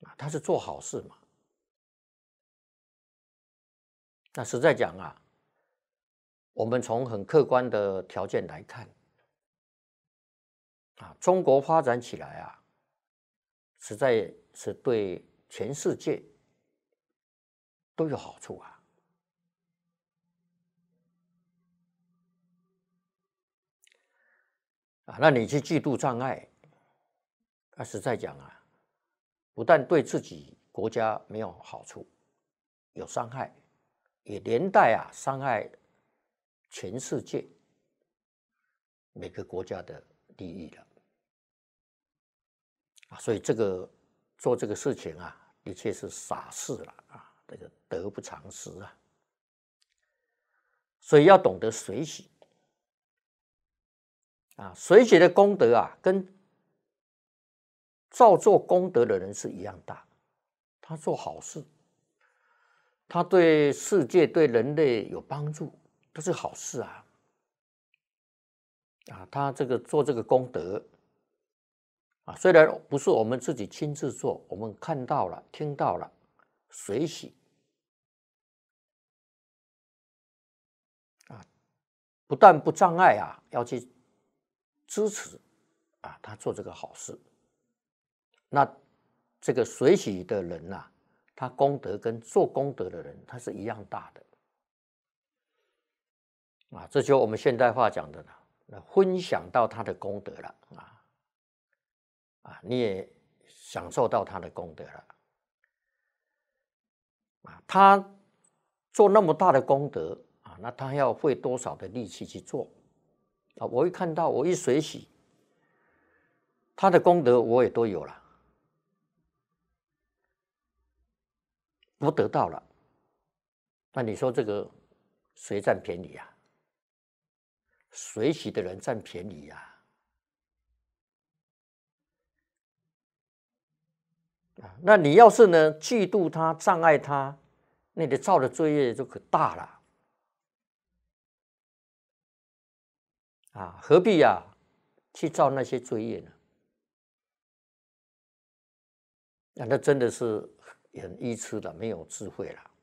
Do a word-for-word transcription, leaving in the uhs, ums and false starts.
啊，他是做好事嘛。那实在讲啊，我们从很客观的条件来看，啊，中国发展起来啊，实在是对全世界都有好处啊。啊，那你去嫉妒障碍，那实在讲啊，不但对自己国家没有好处，有伤害，也连带啊伤害全世界每个国家的利益了。啊，所以这个做这个事情啊，的确是傻事了啊，这个得不偿失啊。所以要懂得随喜啊，随喜的功德啊，跟造作功德的人是一样大。他做好事，他对世界、对人类有帮助，都是好事啊。啊，他这个做这个功德啊，虽然不是我们自己亲自做，我们看到了、听到了，随喜啊，不但不障碍啊，要去支持啊，他做这个好事。那这个随喜的人呐、啊，他功德跟做功德的人，他是一样大的啊。这就我们现代话讲的了，分享到他的功德了啊啊，你也享受到他的功德了啊。他做那么大的功德啊，那他要费多少的力气去做啊？我一看到，我一随喜，他的功德我也都有了。我得到了，那你说这个谁占便宜啊？随喜的人占便宜呀！啊，那你要是呢嫉妒他、障碍他，那你造的罪业就可大了啊！何必呀、啊、去造那些罪业呢？啊，那真的是很愚痴的，没有智慧了。